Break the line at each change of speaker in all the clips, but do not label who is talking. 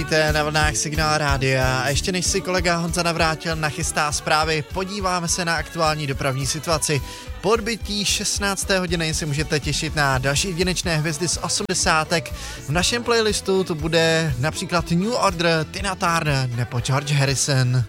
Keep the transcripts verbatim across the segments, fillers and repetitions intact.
Na vlnách Signál rádia. A ještě než si kolega Honza Navrátil nachystá zprávy, podíváme se na aktuální dopravní situaci. Po odbytí šestnácté hodiny se můžete těšit na další jedinečné hvězdy z osmdesátek. V našem playlistu to bude například New Order, Tina Turner nebo George Harrison.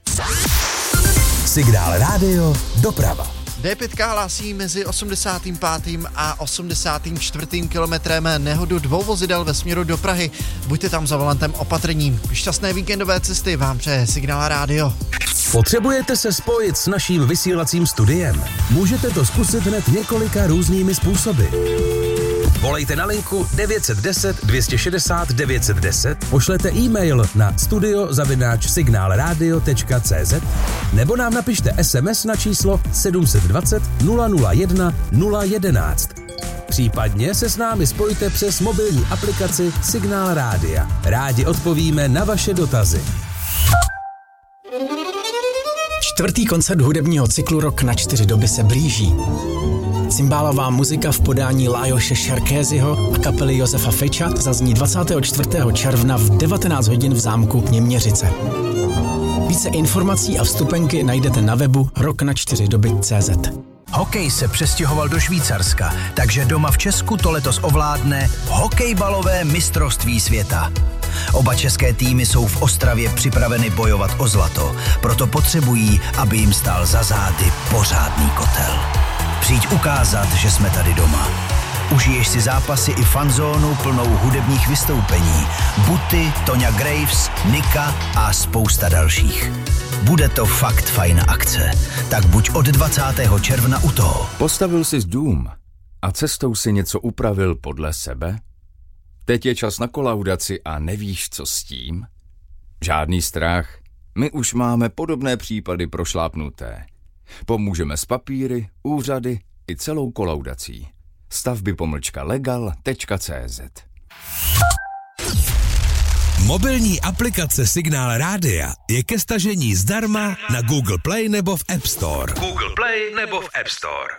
Signál rádio, doprava.
dé pět hlásí mezi osmdesátým pátým a osmdesátým čtvrtým kilometrem nehodu dvou vozidel ve směru do Prahy. Buďte tam za volantem opatrní. Šťastné víkendové cesty vám přeje Signál rádio.
Potřebujete se spojit s naším vysílacím studiem? Můžete to zkusit hned několika různými způsoby. Volejte na linku devět set deset dvě stě šedesát devět set deset, pošlete e-mail na studio zavináč signálradio tečka cé zet nebo nám napište es em es na číslo sedm set dvacet nula nula jedna nula jedenáct. Případně se s námi spojte přes mobilní aplikaci Signál rádia. Rádi odpovíme na vaše dotazy.
Čtvrtý koncert hudebního cyklu Rok na čtyři doby se blíží. Cymbálová muzika v podání Lajoše Šarkézyho a kapely Josefa Feča zazní dvacátého čtvrtého června v devatenáct hodin v zámku Něměřice. Více informací a vstupenky najdete na webu rok na čtyři doby tečka cé zet.
Hokej se přestěhoval do Švýcarska, takže doma v Česku to letos ovládne hokejbalové mistrovství světa. Oba české týmy jsou v Ostravě připraveny bojovat o zlato, proto potřebují, aby jim stál za zády pořádný kotel. Přijď ukázat, že jsme tady doma. Užiješ si zápasy i fanzónu plnou hudebních vystoupení. Buty, Toňa Graves, Nika a spousta dalších. Bude to fakt fajn akce, tak buď od dvacátého června u toho.
Postavil jsi dům a cestou si něco upravil podle sebe? Teď je čas na kolaudaci a nevíš, co s tím? Žádný strach, my už máme podobné případy prošlápnuté. Pomůžeme s papíry, úřady i celou kolaudací. Stavby pomlčka legal tečka cé zet.
Mobilní aplikace Signál rádia je ke stažení zdarma na Google Play nebo v App Store.
Google Play nebo v App Store.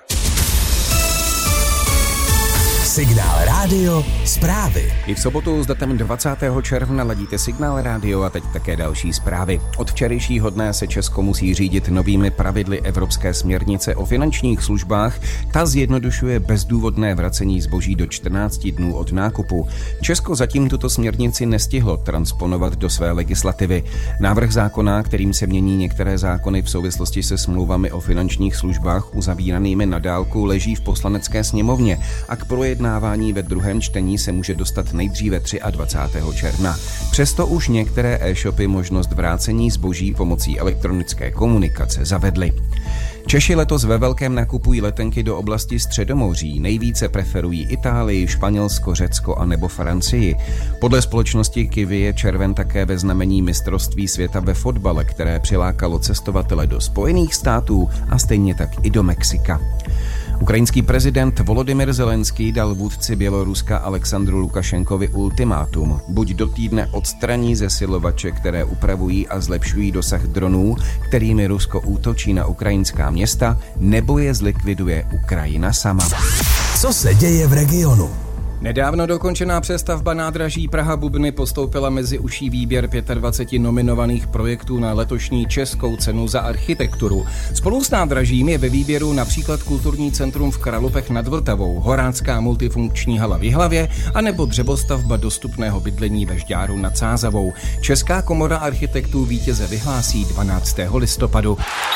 Signál rádio, zprávy.
I v sobotu s datem dvacátého června ladíte Signál rádio a teď také další zprávy. Od včerejšího dne se Česko musí řídit novými pravidly Evropské směrnice o finančních službách. Ta zjednodušuje bezdůvodné vracení zboží do čtrnácti dnů od nákupu. Česko zatím tuto směrnici nestihlo transponovat do své legislativy. Návrh zákona, kterým se mění některé zákony v souvislosti se smlouvami o finančních službách uzavíranými na dálku, leží v Poslanecké sněmovně a k projednávání ve druhém čtení se může dostat nejdříve dvacátého třetího června. Přesto už některé e-shopy možnost vrácení zboží pomocí elektronické komunikace zavedly. Češi letos ve velkém nakupují letenky do oblasti Středomoří, nejvíce preferují Itálii, Španělsko, Řecko a nebo Francii. Podle společnosti Kiwi je červen také ve znamení mistrovství světa ve fotbale, které přilákalo cestovatele do Spojených států a stejně tak i do Mexika. Ukrajinský prezident Volodymyr Zelenský dal vůdci Běloruska Alexandru Lukašenkovi ultimátum. Buď do týdne odstraní zesilovače, které upravují a zlepšují dosah dronů, kterými Rusko útočí na ukrajinská města, nebo je zlikviduje Ukrajina sama.
Co se děje v regionu?
Nedávno dokončená přestavba nádraží Praha-Bubny postoupila mezi uší výběr dvaceti pěti nominovaných projektů na letošní českou cenu za architekturu. Spolu s nádražím je ve výběru například kulturní centrum v Kralupech nad Vltavou, horácká multifunkční hala v Jihlavě a nebo dřevostavba dostupného bydlení ve Žďáru nad Sázavou. Česká komora architektů vítěze vyhlásí dvanáctého listopadu.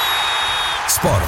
Sport.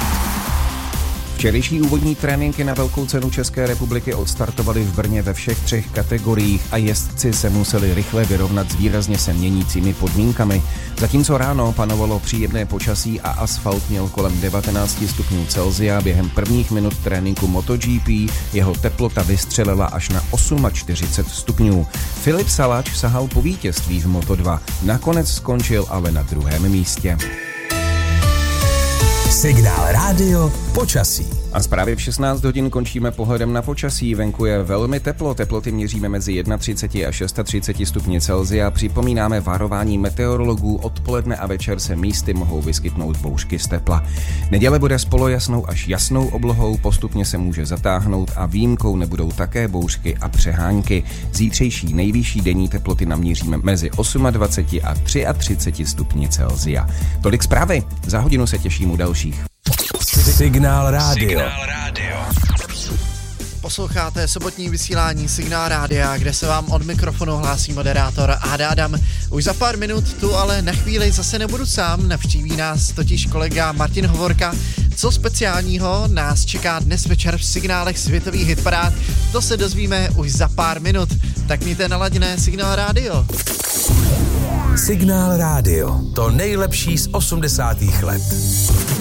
Včerejší úvodní tréninky na velkou cenu České republiky odstartovaly v Brně ve všech třech kategoriích a jezdci se museli rychle vyrovnat s výrazně se měnícími podmínkami. Zatímco ráno panovalo příjemné počasí a asfalt měl kolem devatenáct stupňů Celsia, během prvních minut tréninku MotoGP jeho teplota vystřelila až na čtyřicet osm stupňů. Filip Salač sahal po vítězství v Moto dva, nakonec skončil ale na druhém místě.
Signál rádio počasí.
A zprávě v šestnáct hodin končíme pohledem na počasí. Venku je velmi teplo, teploty měříme mezi třicet jedna až třicet šest stupni Celsia. Připomínáme varování meteorologů, odpoledne a večer se místy mohou vyskytnout bouřky z tepla. Neděle bude s polojasnou až jasnou oblohou, postupně se může zatáhnout a výjimkou nebudou také bouřky a přehánky. Zítřejší nejvyšší denní teploty naměříme mezi dvacet osm a třicet tři stupni Celsia. Tolik zprávy, za hodinu se těším u dalších.
Signál rádio.
Signál rádio.
Posloucháte sobotní vysílání Signál rádia, kde se vám od mikrofonu hlásí moderátor Áda Adam. Už za pár minut tu ale na chvíli zase nebudu sám, navštíví nás totiž kolega Martin Hovorka. Co speciálního nás čeká dnes večer v signálech světových hitparád, to se dozvíme už za pár minut. Tak mějte naladěné Signál rádio.
Signál rádio. To nejlepší z osmdesátých let.